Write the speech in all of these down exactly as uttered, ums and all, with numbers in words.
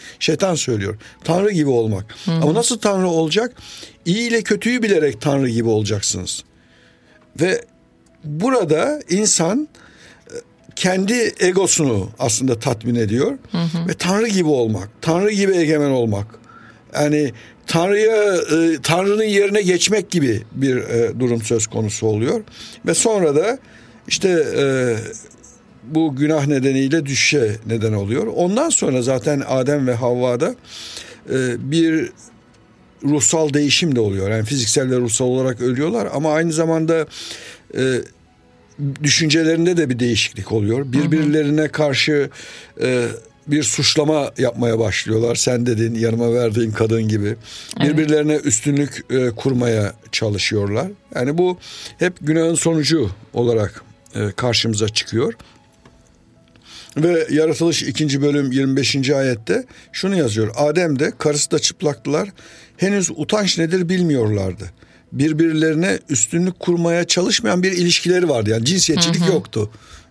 şeytan söylüyor. Tanrı gibi olmak. Hı hı. Ama nasıl Tanrı olacak? İyi ile kötüyü bilerek Tanrı gibi olacaksınız. Ve burada insan kendi egosunu aslında tatmin ediyor. Hı hı. Ve Tanrı gibi olmak, Tanrı gibi egemen olmak. Yani Tanrı'ya, e, Tanrı'nın yerine geçmek gibi bir e, durum söz konusu oluyor. Ve sonra da işte e, bu günah nedeniyle düşüşe neden oluyor. Ondan sonra zaten Adem ve Havva'da e, bir ruhsal değişim de oluyor. Yani fiziksel ve ruhsal olarak ölüyorlar ama aynı zamanda e, düşüncelerinde de bir değişiklik oluyor. Birbirlerine karşı e, bir suçlama yapmaya başlıyorlar. Sen dedin, yanıma verdiğin kadın gibi. Birbirlerine evet. üstünlük e, kurmaya çalışıyorlar. Yani bu hep günahın sonucu olarak e, karşımıza çıkıyor. Ve Yaratılış ikinci bölüm yirmi beşinci ayette şunu yazıyor. Adem de karısı da çıplaktılar. Henüz utanç nedir bilmiyorlardı. Birbirlerine üstünlük kurmaya çalışmayan bir ilişkileri vardı. Yani cinsiyetçilik hı hı. yoktu.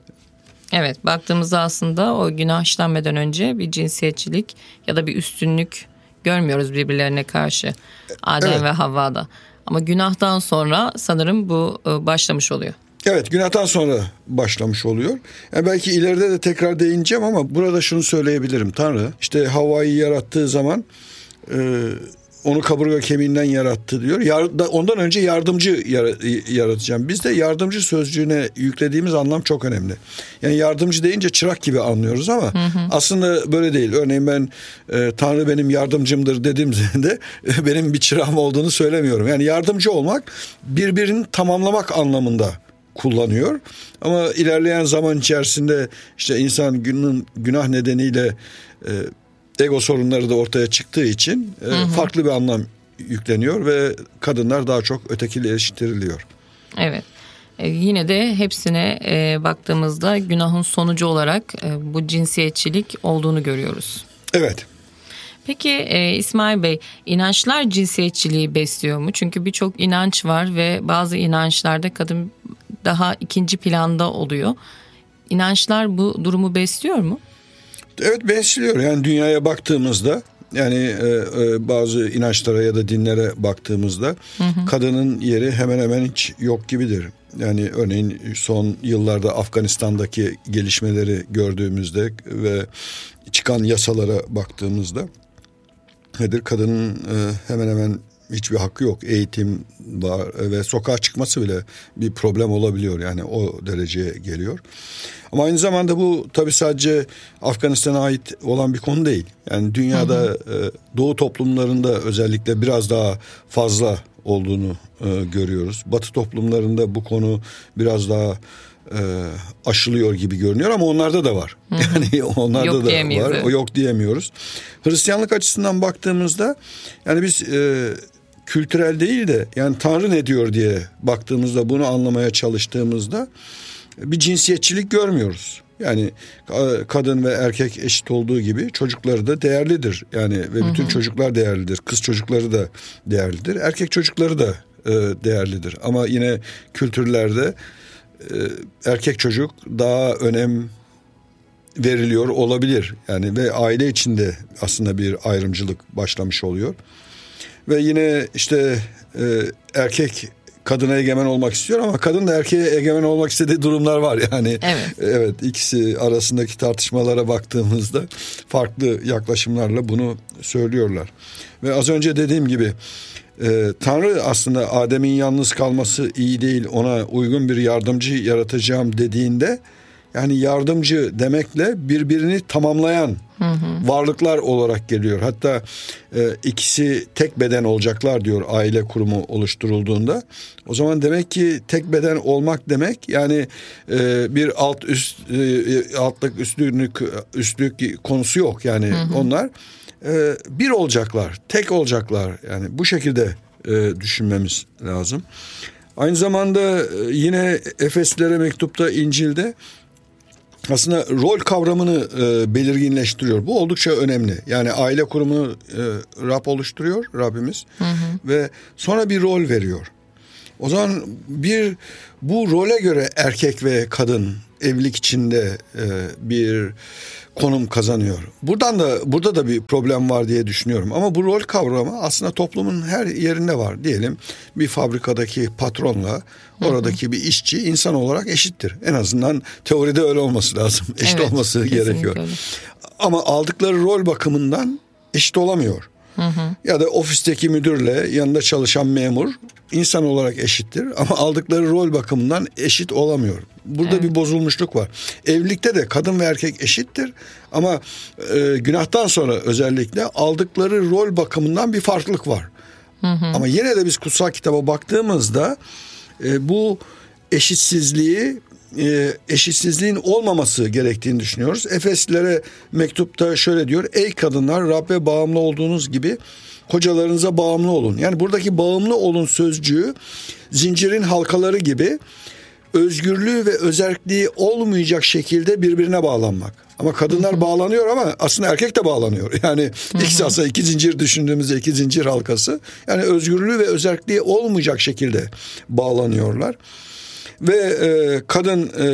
Evet, baktığımızda aslında o günah işlenmeden önce bir cinsiyetçilik ya da bir üstünlük görmüyoruz birbirlerine karşı Adem evet. ve Havva'da. Ama günahtan sonra sanırım bu başlamış oluyor. Evet, günahtan sonra başlamış oluyor. Yani belki ileride de tekrar değineceğim ama burada şunu söyleyebilirim. Tanrı işte Havva'yı yarattığı zaman e, onu kaburga kemiğinden yarattı diyor. Ondan önce yardımcı yaratacağım. Biz de yardımcı sözcüğüne yüklediğimiz anlam çok önemli. Yani yardımcı deyince çırak gibi anlıyoruz ama hı hı. aslında böyle değil. Örneğin ben e, Tanrı benim yardımcımdır dediğimde e, benim bir çırağım olduğunu söylemiyorum. Yani yardımcı olmak birbirini tamamlamak anlamında kullanıyor. Ama ilerleyen zaman içerisinde işte insan günün günah nedeniyle e, ego sorunları da ortaya çıktığı için e, hı hı. farklı bir anlam yükleniyor ve kadınlar daha çok ötekileştiriliyor. Evet. E, yine de hepsine e, baktığımızda günahın sonucu olarak e, bu cinsiyetçilik olduğunu görüyoruz. Evet. Peki e, İsmail Bey, inançlar cinsiyetçiliği besliyor mu? Çünkü birçok inanç var ve bazı inançlarda kadın daha ikinci planda oluyor. İnançlar bu durumu besliyor mu? Evet, besliyor. Yani dünyaya baktığımızda yani e, e, bazı inançlara ya da dinlere baktığımızda hı hı. kadının yeri hemen hemen hiç yok gibidir. Yani örneğin son yıllarda Afganistan'daki gelişmeleri gördüğümüzde ve çıkan yasalara baktığımızda nedir? Kadının e, hemen hemen hiçbir hakkı yok. Eğitim var ve sokağa çıkması bile bir problem olabiliyor. Yani o dereceye geliyor. Ama aynı zamanda bu tabii sadece Afganistan'a ait olan bir konu değil. Yani dünyada hı hı. Doğu toplumlarında özellikle biraz daha fazla olduğunu görüyoruz. Batı toplumlarında bu konu biraz daha aşılıyor gibi görünüyor ama onlarda da var. Hı hı. Yani onlarda yok da var. Evet. O yok diyemiyoruz. Hristiyanlık açısından baktığımızda yani biz e, kültürel değil de yani Tanrı ne diyor diye baktığımızda, bunu anlamaya çalıştığımızda bir cinsiyetçilik görmüyoruz. Yani kadın ve erkek eşit olduğu gibi çocukları da değerlidir. Yani ve bütün hı hı. çocuklar değerlidir. Kız çocukları da değerlidir. Erkek çocukları da e, değerlidir. Ama yine kültürlerde e, erkek çocuk daha önem veriliyor olabilir. Yani ve aile içinde aslında bir ayrımcılık başlamış oluyor. Ve yine işte e, erkek kadına egemen olmak istiyor ama kadın da erkeğe egemen olmak istediği durumlar var yani. Evet. Evet, ikisi arasındaki tartışmalara baktığımızda farklı yaklaşımlarla bunu söylüyorlar. Ve az önce dediğim gibi e, Tanrı aslında Adem'in yalnız kalması iyi değil, ona uygun bir yardımcı yaratacağım dediğinde yani yardımcı demekle birbirini tamamlayan hı hı. varlıklar olarak geliyor. Hatta e, ikisi tek beden olacaklar diyor aile kurumu oluşturulduğunda. O zaman demek ki tek beden olmak demek yani e, bir alt üst e, altlık üstlük üstlük konusu yok. Yani hı hı. onlar e, bir olacaklar, tek olacaklar. Yani bu şekilde e, düşünmemiz lazım. Aynı zamanda yine Efeslilere mektupta, İncil'de aslında rol kavramını e, belirginleştiriyor. Bu oldukça önemli. Yani aile kurumunu e, Rab oluşturuyor, Rabbimiz. Hı hı. Ve sonra bir rol veriyor. O zaman bir bu role göre erkek ve kadın evlilik içinde e, bir konum kazanıyor. Buradan da burada da bir problem var diye düşünüyorum. Ama bu rol kavramı aslında toplumun her yerinde var. Diyelim bir fabrikadaki patronla oradaki hı hı. bir işçi insan olarak eşittir. En azından teoride öyle olması lazım. Eşit evet, olması gerekiyor. Öyle. Ama aldıkları rol bakımından eşit olamıyor. Hı hı. Ya da ofisteki müdürle yanında çalışan memur insan olarak eşittir ama aldıkları rol bakımından eşit olamıyor. Burada evet. bir bozulmuşluk var. Evlilikte de kadın ve erkek eşittir ama e, günahtan sonra özellikle aldıkları rol bakımından bir farklılık var. Hı hı. Ama yine de biz kutsal kitaba baktığımızda e, bu eşitsizliği e, eşitsizliğin olmaması gerektiğini düşünüyoruz. Efeslilere mektupta şöyle diyor: ey kadınlar, Rabbe bağımlı olduğunuz gibi kocalarınıza bağımlı olun. Yani buradaki bağımlı olun sözcüğü zincirin halkaları gibi özgürlüğü ve özerkliği olmayacak şekilde birbirine bağlanmak. Ama kadınlar hı hı. bağlanıyor ama aslında erkek de bağlanıyor. Yani ikisi aslında iki zincir düşündüğümüzde iki zincir halkası. Yani özgürlüğü ve özerkliği olmayacak şekilde bağlanıyorlar. Ve e, kadın e,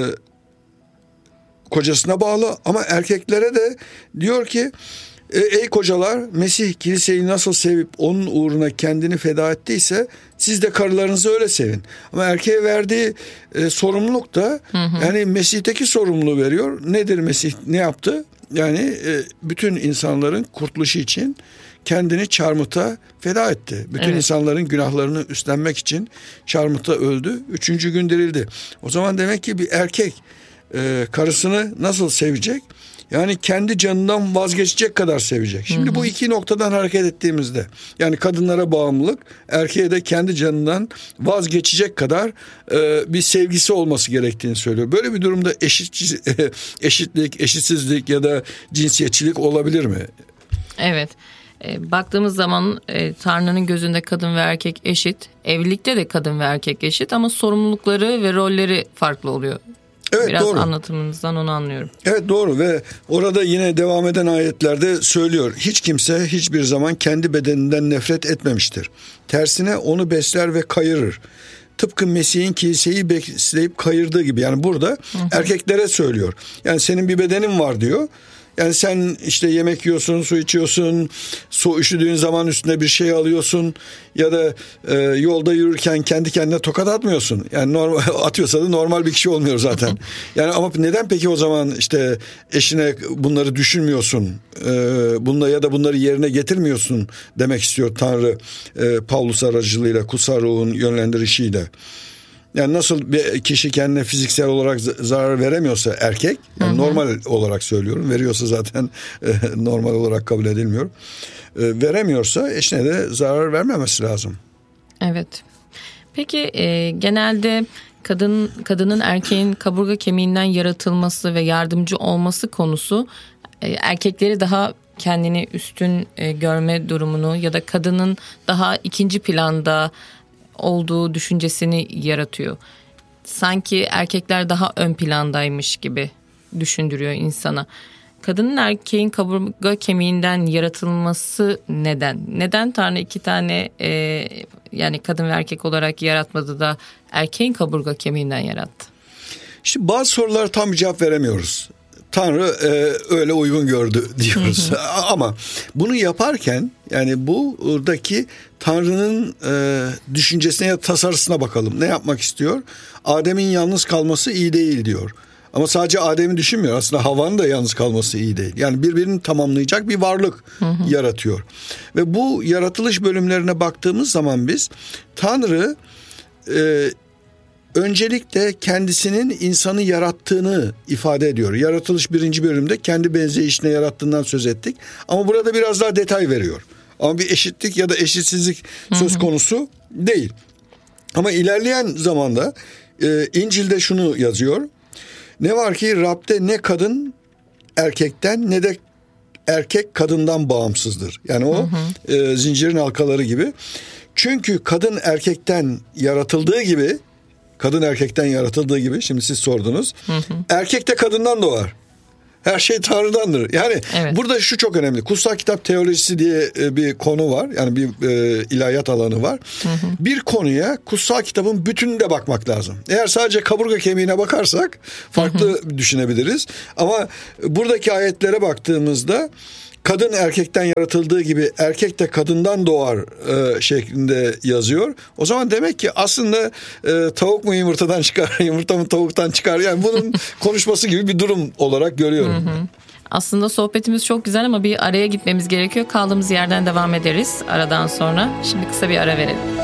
kocasına bağlı ama erkeklere de diyor ki e, ey kocalar, Mesih kiliseyi nasıl sevip onun uğruna kendini feda ettiyse siz de karılarınızı öyle sevin. Ama erkeğe verdiği e, sorumluluk da hı hı. yani Mesih'teki sorumluluğu veriyor. Nedir Mesih, ne yaptı? Yani e, bütün insanların kurtuluşu için kendini çarmıhta feda etti. Bütün evet. insanların günahlarını üstlenmek için çarmıhta öldü. Üçüncü gün dirildi. O zaman demek ki bir erkek e, karısını nasıl sevecek? Yani kendi canından vazgeçecek kadar sevecek. Şimdi hı hı. bu iki noktadan hareket ettiğimizde, yani kadınlara bağımlılık, erkeğe de kendi canından vazgeçecek kadar e, bir sevgisi olması gerektiğini söylüyor. Böyle bir durumda eşit, eşitlik, eşitsizlik ya da cinsiyetçilik olabilir mi? Evet. E, baktığımız zaman e, Tanrı'nın gözünde kadın ve erkek eşit. Evlilikte de kadın ve erkek eşit ama sorumlulukları ve rolleri farklı oluyor. Evet, biraz doğru. Anlatımınızdan onu anlıyorum. Evet, doğru. Ve orada yine devam eden ayetlerde söylüyor: hiç kimse hiçbir zaman kendi bedeninden nefret etmemiştir. Tersine onu besler ve kayırır. Tıpkı Mesih'in kiliseyi besleyip kayırdığı gibi. Yani burada hı hı. erkeklere söylüyor. Yani senin bir bedenin var diyor. Yani sen işte yemek yiyorsun, su içiyorsun, su üşüdüğün zaman üstüne bir şey alıyorsun ya da e, yolda yürürken kendi kendine tokat atmıyorsun. Yani normal, atıyorsa da normal bir kişi olmuyor zaten. Yani ama neden peki o zaman işte eşine bunları düşünmüyorsun, e, bunla ya da bunları yerine getirmiyorsun demek istiyor Tanrı e, Pavlus aracılığıyla, kutsal ruhun yönlendirişiyle. Yani nasıl bir kişi kendine fiziksel olarak zarar veremiyorsa erkek, yani hı hı. normal olarak söylüyorum, veriyorsa zaten e, normal olarak kabul edilmiyor. E, veremiyorsa eşine de zarar vermemesi lazım. Evet. Peki e, genelde kadın kadının erkeğin kaburga kemiğinden yaratılması ve yardımcı olması konusu e, erkekleri daha kendini üstün e, görme durumunu ya da kadının daha ikinci planda olduğu düşüncesini yaratıyor. Sanki erkekler daha ön plandaymış gibi düşündürüyor insana. Kadının erkeğin kaburga kemiğinden yaratılması neden? Neden Tanrı iki tane e, yani kadın ve erkek olarak yaratmadı da erkeğin kaburga kemiğinden yarattı? Şimdi bazı sorulara tam bir cevap veremiyoruz. Tanrı e, öyle uygun gördü diyoruz. Hı hı. Ama bunu yaparken yani buradaki Tanrı'nın e, düşüncesine ya tasarısına bakalım. Ne yapmak istiyor? Adem'in yalnız kalması iyi değil diyor. Ama sadece Adem'i düşünmüyor. Aslında Havva'nın da yalnız kalması iyi değil. Yani birbirini tamamlayacak bir varlık hı hı. yaratıyor. Ve bu yaratılış bölümlerine baktığımız zaman biz Tanrı e, öncelikle kendisinin insanı yarattığını ifade ediyor. Yaratılış birinci bölümde kendi benzeyişine yarattığından söz ettik. Ama burada biraz daha detay veriyor. Ama bir eşitlik ya da eşitsizlik söz konusu değil. Ama ilerleyen zamanda e, İncil'de şunu yazıyor: ne var ki Rab'de ne kadın erkekten ne de erkek kadından bağımsızdır. Yani o hı hı. E, zincirin halkaları gibi. Çünkü kadın erkekten yaratıldığı gibi, kadın erkekten yaratıldığı gibi, şimdi siz sordunuz. Hı hı. Erkek de kadından doğar. Her şey Tanrı'dandır. Yani evet. burada şu çok önemli. Kutsal kitap teolojisi diye bir konu var. Yani bir e, ilahiyat alanı var. Hı hı. Bir konuya kutsal kitabın bütününe bakmak lazım. Eğer sadece kaburga kemiğine bakarsak farklı hı hı. düşünebiliriz. Ama buradaki ayetlere baktığımızda kadın erkekten yaratıldığı gibi erkek de kadından doğar e, şeklinde yazıyor. O zaman demek ki aslında e, tavuk mu yumurtadan çıkar, yumurta mı tavuktan çıkar? Yani bunun konuşması gibi bir durum olarak görüyorum. Hı hı. Aslında sohbetimiz çok güzel ama bir araya gitmemiz gerekiyor. Kaldığımız yerden devam ederiz aradan sonra. Şimdi kısa bir ara verelim.